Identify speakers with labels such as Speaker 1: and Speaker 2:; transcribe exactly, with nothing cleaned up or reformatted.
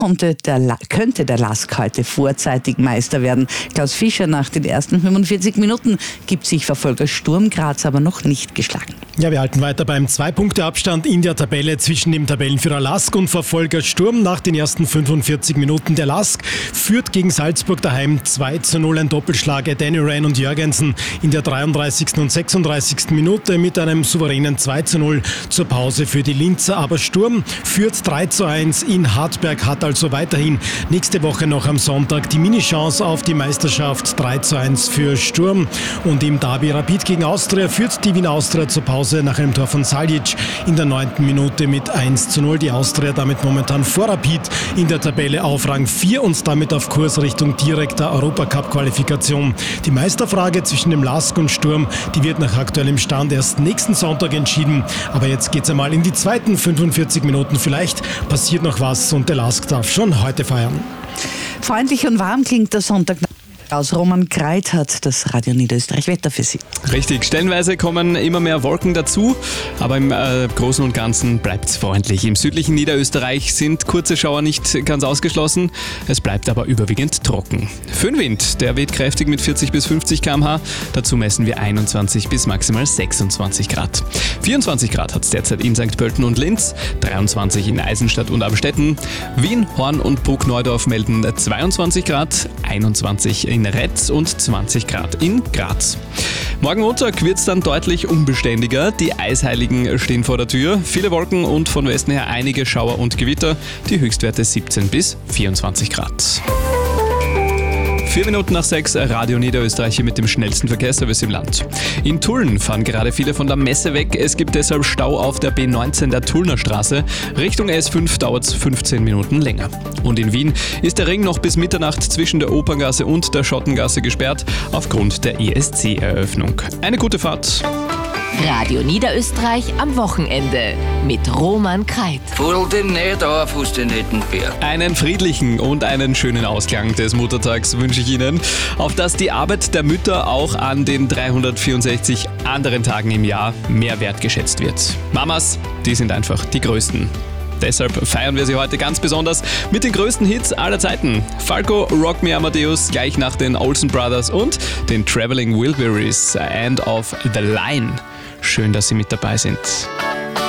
Speaker 1: Konnte der, La- könnte der Lask heute vorzeitig Meister werden. Klaus Fischer nach den ersten fünfundvierzig Minuten gibt sich Verfolger Sturm Graz aber noch nicht geschlagen.
Speaker 2: Ja, wir halten weiter beim Zwei-Punkte-Abstand in der Tabelle zwischen dem Tabellenführer Lask und Verfolger Sturm nach den ersten fünfundvierzig Minuten. Der Lask führt gegen Salzburg daheim zwei zu null, ein Doppelschlag. Danny Ryan und Jörgensen in der dreiunddreißigsten und sechsunddreißigsten Minute mit einem souveränen zwei zu null zur Pause für die Linzer. Aber Sturm führt drei zu eins in Hartberg, hat also weiterhin nächste Woche noch am Sonntag die Mini-Chance auf die Meisterschaft. drei zu eins für Sturm. Und im Derby Rapid gegen Austria führt die Wiener Austria zur Pause nach einem Tor von Saljic in der neunten Minute mit eins zu null. Die Austria damit momentan vor Rapid in der Tabelle auf Rang vier und damit auf Kurs Richtung direkter Europacup-Qualifikation. Die Meisterfrage zwischen dem Lask und Sturm, die wird nach aktuellem Stand erst nächsten Sonntag entschieden. Aber jetzt geht's einmal in die zweiten fünfundvierzig Minuten. Vielleicht passiert noch was und der Lask darf schon heute feiern.
Speaker 1: Freundlich und warm klingt der Sonntag. Aus Roman Kreit hat das Radio Niederösterreich Wetter für Sie.
Speaker 3: Richtig, stellenweise kommen immer mehr Wolken dazu, aber im äh, Großen und Ganzen bleibt es freundlich. Im südlichen Niederösterreich sind kurze Schauer nicht ganz ausgeschlossen, es bleibt aber überwiegend trocken. Föhnwind, der weht kräftig mit vierzig bis fünfzig Kilometer pro Stunde, dazu messen wir einundzwanzig bis maximal sechsundzwanzig Grad. vierundzwanzig Grad hat es derzeit in Sankt Pölten und Linz, dreiundzwanzig in Eisenstadt und Amstetten, Wien, Horn und Bruckneudorf melden zweiundzwanzig Grad, einundzwanzig in Retz und zwanzig Grad in Graz. Morgen Montag wird es dann deutlich unbeständiger. Die Eisheiligen stehen vor der Tür. Viele Wolken und von Westen her einige Schauer und Gewitter. Die Höchstwerte siebzehn bis vierundzwanzig Grad. Vier Minuten nach sechs, Radio Niederösterreich hier mit dem schnellsten Verkehrsservice im Land. In Tulln fahren gerade viele von der Messe weg. Es gibt deshalb Stau auf der B neunzehn der Tullner Straße. Richtung S fünf dauert es fünfzehn Minuten länger. Und in Wien ist der Ring noch bis Mitternacht zwischen der Operngasse und der Schottengasse gesperrt aufgrund der E S C-Eröffnung. Eine gute Fahrt.
Speaker 4: Radio Niederösterreich am Wochenende mit Roman Kreit.
Speaker 5: Fudel den nicht auf, aus den netten Bär.
Speaker 3: Einen friedlichen und einen schönen Ausklang des Muttertags wünsche ich Ihnen, auf dass die Arbeit der Mütter auch an den dreihundertvierundsechzig anderen Tagen im Jahr mehr wertgeschätzt wird. Mamas, die sind einfach die Größten. Deshalb feiern wir sie heute ganz besonders mit den größten Hits aller Zeiten. Falco, Rock Me Amadeus, gleich nach den Olsen Brothers und den Traveling Wilburys, End of the Line. Schön, dass Sie mit dabei sind.